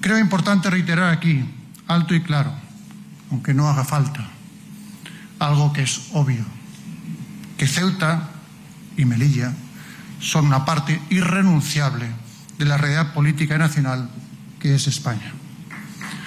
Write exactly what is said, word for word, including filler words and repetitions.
Creo importante reiterar aquí, alto y claro, aunque no haga falta, algo que es obvio, que Ceuta y Melilla son una parte irrenunciable de la realidad política nacional que es España.